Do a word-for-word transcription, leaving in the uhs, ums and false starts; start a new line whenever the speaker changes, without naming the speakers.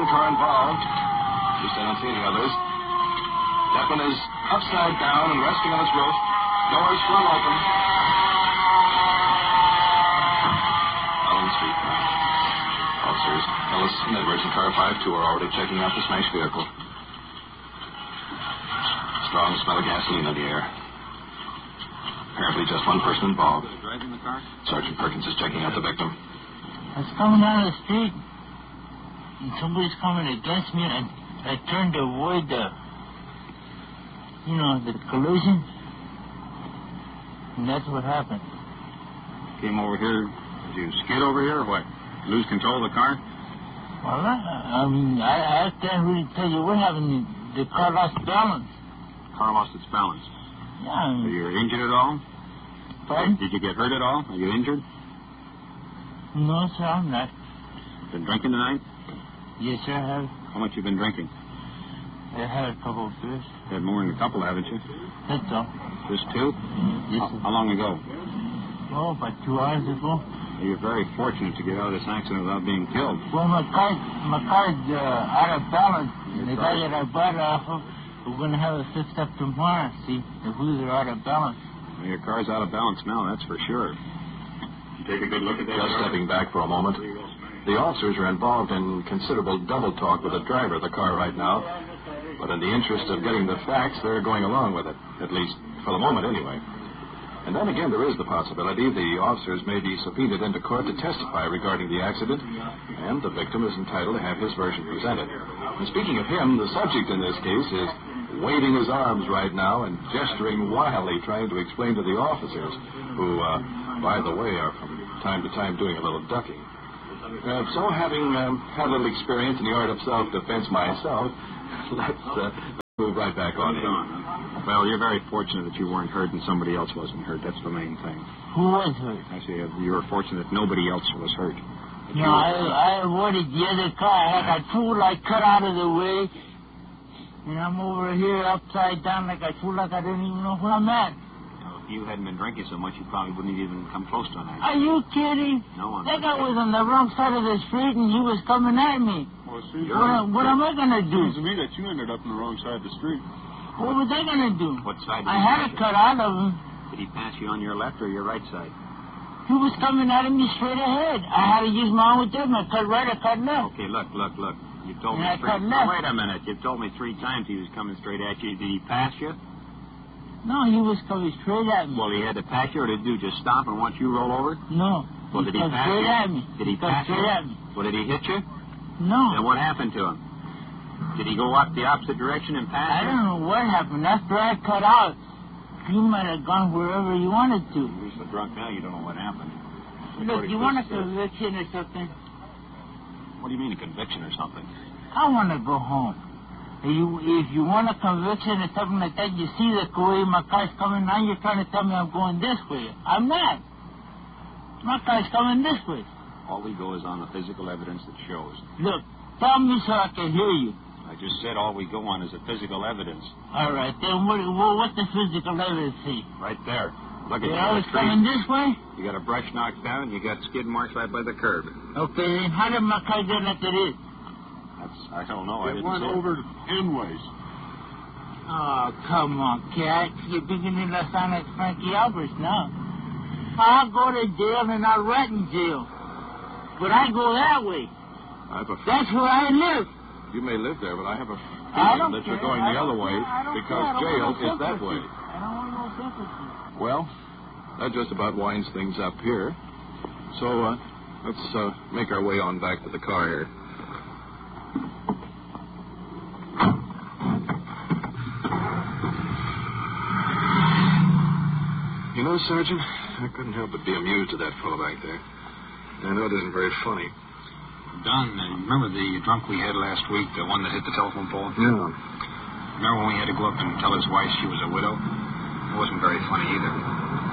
one car involved. At least I don't see any others. That one is upside down and resting on its roof. Doors still open. Out on the street now. Officers Ellis and Edwards in car five two are already checking out the smashed vehicle. Strong smell of gasoline in the air. Apparently just one person involved.
Driving the car?
Sergeant Perkins is checking out the victim.
I was coming down the street, and somebody's coming against me, and I turned to avoid the, you know, the collision. And that's what happened.
Came over here. Did you skid over here or what? Lose control of the car?
Well, I, I mean, I, I can't really tell you what happened. The car lost balance.
Car lost its balance.
Yeah. I mean,
Are you injured at all?
pardon?
Did you get hurt at all? Are you injured?
No, sir, I'm not.
Been drinking tonight?
Yes, sir, I have.
How much you been drinking?
I had a couple of beers.
Had more than a couple, haven't you?
That's all.
Just two?
Yes,
How,
sir.
how long ago?
Oh, about two hours ago.
You're very fortunate to get out of this accident without being killed.
Well, my car, my car's uh, out of balance. The guy that I bought it off of, we're going to have it fixed up tomorrow, see? The wheels are out of balance.
Well, your car's out of balance now, that's for sure. You take a good look at that.
Just stepping back for a moment. The officers are involved in considerable double talk with the driver of the car right now. But in the interest of getting the facts, they're going along with it. At least for the moment, anyway. And then again, there is the possibility the officers may be subpoenaed into court to testify regarding the accident, and the victim is entitled to have his version presented. And speaking of him, the subject in this case is waving his arms right now and gesturing wildly, trying to explain to the officers, who, uh, by the way, are from time to time doing a little ducking. Uh, so, having um, had a little experience in the art of self-defense myself, let's uh, move right back on in.
Well, you're very fortunate that you weren't hurt and somebody else wasn't hurt. That's the main thing.
Who was hurt?
I say you were fortunate that nobody else was hurt.
No, I, I avoided the other car. I had a tool I cut out of the way, and I'm over here upside down like a fool, like I don't even know where I'm at.
If you hadn't been drinking so much, you probably wouldn't even come close to an accident.
Are you kidding?
No one.
That guy was on the wrong side of the street, and he was coming at me.
Well, it seems,
What, what am I going to do?
seems to me that you ended up on the wrong side of the street.
What was I going to do?
What side did
I
he
had
pass
to
you?
cut out of him.
Did he pass you on your left or your right side?
He was coming at me straight ahead. I had to use my own judgment. Cut right or cut left.
Okay, look, look, look. You told me
Yeah, I
three...
cut
Now,
left.
wait a minute. You told me three times he was coming straight at you. Did he pass you?
No, he was coming straight at me.
Well, he had to pass you, or did he do just stop and watch you roll over?
No.
Well,
he
did he
come
pass
straight
you?
at me.
Did he
come
pass
straight
you?
at me.
Well, did he hit you?
No.
Then what happened to him? Did he go up the opposite direction and pass
I
you?
don't know what happened. After I cut out, you might have gone wherever you wanted to.
You're so drunk now, you don't know what happened.
Look, you want a conviction or something?
What do you mean, a conviction or something?
I want to go home. If you, if you want a conviction or something like that, you see the way my car's coming. Now you're trying to tell me I'm going this way. I'm not. My car's coming this way.
All we go is on the physical evidence that shows.
Look, tell me so I can hear you.
I just said all we go on is the physical evidence.
All right, then what, what, what's the physical evidence see?
Right there. Look at
Yeah,
you.
I was coming this way?
You got a brush knocked down, and you got skid marks right by the curb.
Okay, then how did my car get like it is?
That's, I don't know. I
It
didn't
went
see
over endways.
Oh, come on, cat. You're beginning to sound like Frankie Alberts now. I'll go to jail and I'll rat in jail. But I go that way.
I have a
That's where I live.
You may live there, but I have a
I
feeling
don't
that
care.
you're going
I
the other
don't
way
care. I don't
because
care. I don't
jail
want no
is that
sympathy.
way.
I don't want no sympathy.
Well, that just about winds things up here. So, uh, let's uh, make our way on back to the car here. You know, Sergeant, I couldn't help but be amused at that fellow back there. I know it isn't very funny.
Don, uh, remember the drunk we had last week, the one that hit the telephone pole?
Yeah.
Remember when we had to go up and tell his wife she was a widow? It wasn't very funny either.